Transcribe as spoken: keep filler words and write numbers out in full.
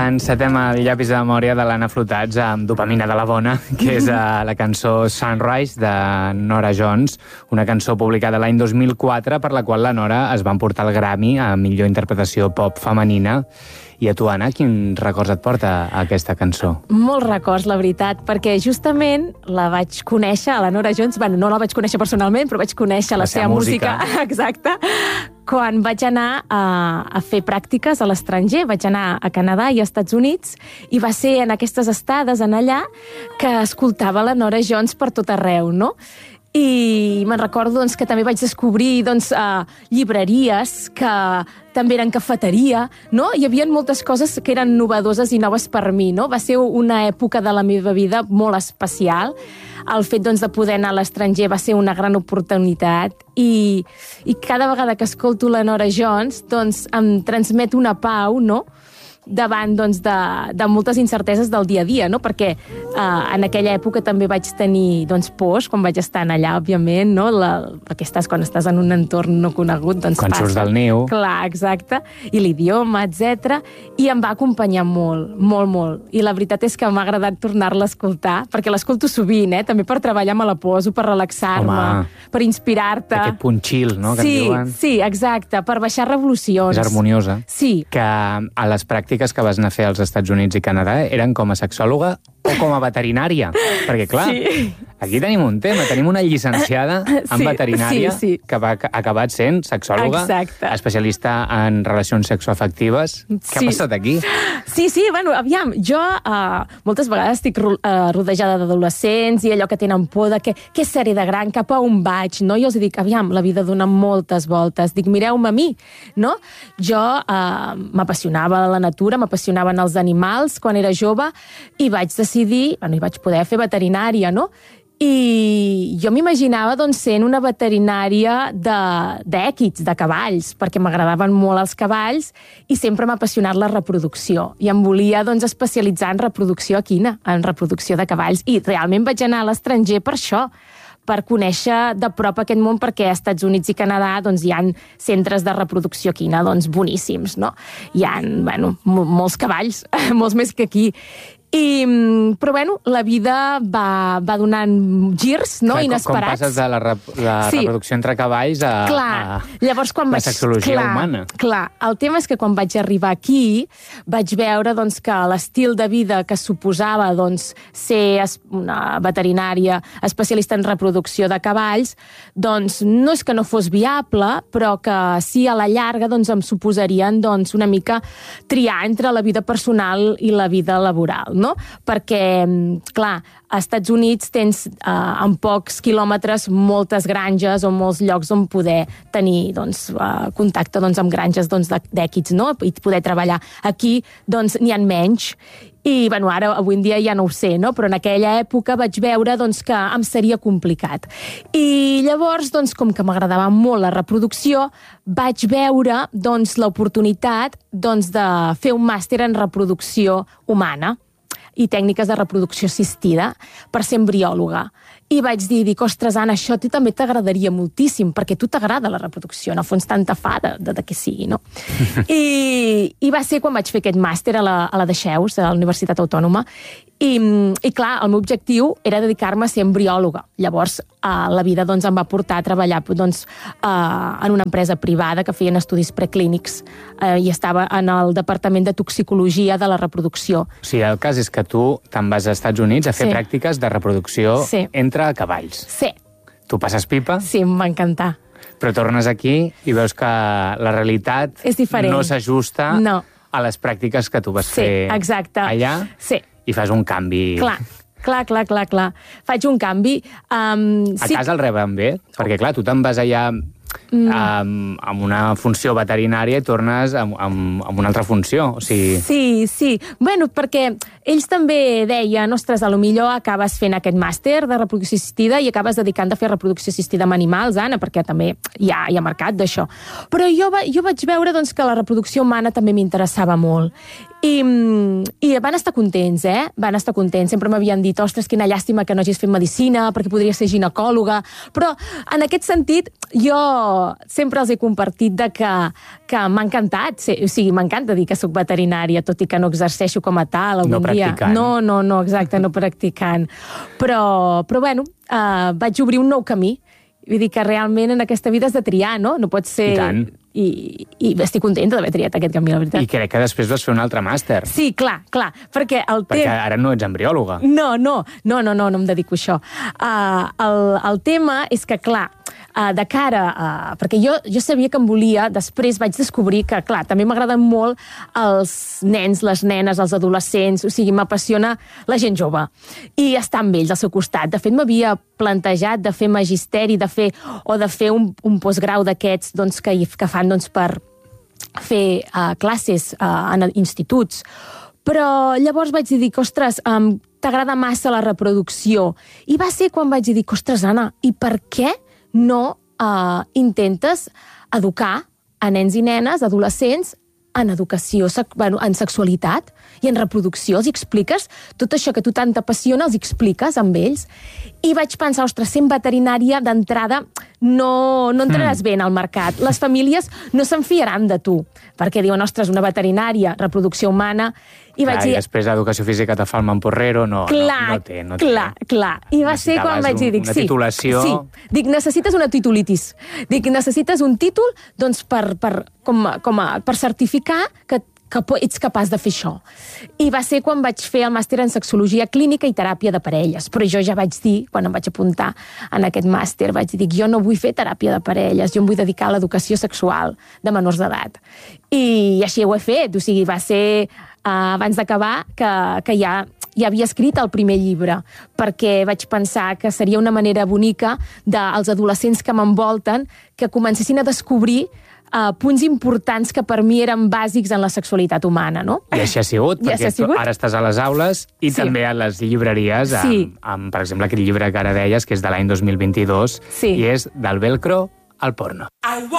encetem el llapis de memòria de l'Anna Flotats amb Dopamina de la Bona, que és uh, la cançó Sunrise de Norah Jones, una cançó publicada l'any dos mil quatre per la qual la Nora es va emportar el Grammy a millor interpretació pop femenina. I a tu, Anna, quins records et porta aquesta cançó? Molts records, la veritat, perquè justament la vaig conèixer, a la Norah Jones, bueno, no la vaig conèixer personalment, però vaig conèixer la, la seva música, música exacte, quan vaig anar a, a fer pràctiques a l'estranger, vaig anar a Canadà i a Estats Units, i va ser en aquestes estades en allà que escoltava la Norah Jones per tot arreu, no? I me'n recordo doncs, que també vaig descobrir doncs, uh, llibreries que també eren cafeteria, no? Hi havia moltes coses que eren novedoses i noves per mi, no? Va ser una època de la meva vida molt especial. El fet doncs, de poder anar a l'estranger va ser una gran oportunitat i, i cada vegada que escolto la Norah Jones doncs, em transmet una pau, no?, davant doncs, de, de moltes incerteses del dia a dia, no? Perquè eh, en aquella època també vaig tenir doncs, pors, quan vaig estar allà, òbviament, no? La, perquè estàs, quan estàs en un entorn no conegut, doncs quan passa. surts del niu. Clar, exacte. I l'idioma, etcètera. I em va acompanyar molt, molt, molt. I la veritat és que m'ha agradat tornar-la a escoltar, perquè l'escolto sovint, eh? També per treballar me la poso, per relaxar-me, per inspirar-te. Aquest punt chill, no?, que sí, en diuen. Sí, exacte, per baixar revolucions. És harmoniosa. Sí. Que a les pràctiques que vas anar a fer als Estats Units i Canadà eren com a sexòloga o com a veterinària? Perquè, clar, sí. Aquí tenim un tema. Tenim una llicenciada en sí, veterinària sí, sí. que va acabat sent sexòloga, exacte. Especialista en relacions sexoafectives. Què sí. ha passat aquí? Sí, sí, bueno, aviam, jo uh, moltes vegades estic uh, rodejada d'adolescents i allò que tenen por de què, què seré de gran, cap a on vaig, no? Jo els dic, aviam, la vida dona moltes voltes. Dic, mireu-me a mi, no? Jo uh, m'apassionava la natura, m'apassionaven els animals quan era jove i vaig decidir, bueno, i vaig poder fer veterinària, no? I jo m'imaginava doncs, sent una veterinària d'èquids, de, de cavalls, perquè m'agradaven molt els cavalls i sempre m'ha apassionat la reproducció. I em volia doncs, especialitzar en reproducció equina, en reproducció de cavalls. I realment vaig anar a l'estranger per això, per conèixer de prop aquest món, perquè als Estats Units i Canadà doncs, hi ha centres de reproducció equina doncs, boníssims, no? Hi ha bueno, molts cavalls, molts més que aquí. I, però, bueno, la vida va, va donant girs, no?, clar, inesperats. Com passes de la, rep la sí. reproducció entre cavalls a, clar. a Llavors, quan la vaig... sexologia clar, humana. Clar, el tema és que quan vaig arribar aquí vaig veure doncs, que l'estil de vida que suposava doncs, ser una veterinària especialista en reproducció de cavalls, doncs no és que no fos viable, però que sí, a la llarga doncs, em suposarien doncs, una mica triar entre la vida personal i la vida laboral, no? Perquè, clar, als Estats Units tens eh, en pocs quilòmetres moltes granges o molts llocs on poder tenir doncs, eh, contacte doncs, amb granges doncs, d'èquids, no? I poder treballar. Aquí doncs, n'hi ha menys. I, bueno, ara, avui en dia ja no ho sé, no? Però en aquella època vaig veure doncs, que em seria complicat. I llavors, doncs, com que m'agradava molt la reproducció, vaig veure doncs, l'oportunitat doncs, de fer un màster en reproducció humana i tècniques de reproducció assistida per ser embriòloga. I vaig dir, dic, ostres, Anna, això a tu també t'agradaria moltíssim, perquè a tu t'agrada la reproducció, no fons tanta fada de, de què sigui, no? I, I va ser quan vaig fer aquest màster a la, a la Dexeus, a la Universitat Autònoma, i, i clar, el meu objectiu era dedicar-me a ser embriòloga. Llavors, eh, la vida doncs, em va portar a treballar doncs, eh, en una empresa privada que feien estudis preclínics eh, i estava en el Departament de Toxicologia de la Reproducció. O sigui, el cas és que tu te'n vas als Estats Units a fer sí. pràctiques de reproducció sí. entre cavalls. Sí. Tu passes pipa? Sí, em va encantar. Però tornes aquí i veus que la realitat és diferent. No s'ajusta no. a les pràctiques que tu vas sí, fer exacte. allà sí. i fas un canvi. Clar, clar, clar, clar, clar. Faig un canvi. Um, a sí. casa el reben bé? Perquè, clar, tu te'n vas allà mm. amb, amb una funció veterinària i tornes amb, amb, amb una altra funció. O sigui... Sí, sí. Bueno, perquè ells també deien, ostres, a lo millor acabes fent aquest màster de reproducció assistida i acabes dedicant a fer reproducció assistida amb animals, Anna, perquè també hi ha, hi ha mercat d'això. Però jo, va, jo vaig veure doncs, que la reproducció humana també m'interessava molt. I, i van estar contents, eh? Van estar contents. Sempre m'havien dit, ostres, quina llàstima que no hagis fet medicina, perquè podria ser ginecòloga. Però, en aquest sentit, jo sempre els he compartit de que, que m'ha encantat. O sigui, m'encanta dir que sóc veterinària, tot i que no exerceixo com a tal algun no dia. practicant. No, no, no, exacte, no practicant. Però, però bueno, uh, vaig obrir un nou camí. Vull dir que realment en aquesta vida has de triar, no? No pot ser... I tant. I, i estic contenta d'haver triat aquest camí, la veritat. I crec que després vas fer un altre màster. Sí, clar, clar, perquè el Perquè tema... ara no ets embriòloga. No, no, no, no, no, no em dedico a això. Uh, el, el tema és que, clar, uh, de cara a... Perquè jo, jo sabia que em volia, després vaig descobrir que, clar, també m'agraden molt els nens, les nenes, els adolescents, o sigui, m'apassiona la gent jove. I estar amb ells al seu costat. De fet, m'havia plantejat de fer magisteri, de fer, o de fer un, un postgrau d'aquests doncs, que, que fan doncs, per fer uh, classes uh, en instituts. Però llavors vaig dir, ostres, um, t'agrada massa la reproducció. I va ser quan vaig dir, ostres, Anna, i per què no uh, intentes educar a nens i nenes, adolescents, en educació, bueno, en sexualitat i en reproducció, els expliques tot això que a tu tant t'apassiona, els expliques amb ells. I vaig pensar, ostres, sent veterinària d'entrada no, no entraràs mm. bé en el mercat. Les famílies no se'n fiaran de tu, perquè diuen, ostres, una veterinària, reproducció humana... I vaig clar, dir... I després l'educació física te fa el mamporrero, no, clar, no, no té. No clar, té. clar. I va ser quan vaig dir, dic, una sí, titulació... sí. Dic, necessites una titulitis. Dic, necessites un títol doncs, per, per, com, a, com a, per certificar que, que ets capaç de fer això. I va ser quan vaig fer el màster en sexologia clínica i teràpia de parelles. Però jo ja vaig dir, quan em vaig apuntar en aquest màster, vaig dir, jo no vull fer teràpia de parelles, jo em vull dedicar a l'educació sexual de menors d'edat. I així ho he fet, o sigui, va ser... Uh, abans d'acabar, que, que ja, ja havia escrit el primer llibre, perquè vaig pensar que seria una manera bonica dels adolescents que m'envolten que comencessin a descobrir uh, punts importants que per mi eren bàsics en la sexualitat humana, no? I així ha sigut, I perquè ha sigut. ara estàs a les aules i sí. també a les llibreries, amb, sí. amb, per exemple, aquest llibre que ara deies, que és de l'any dos mil vint-i-dos, sí. i és Del velcro al porno.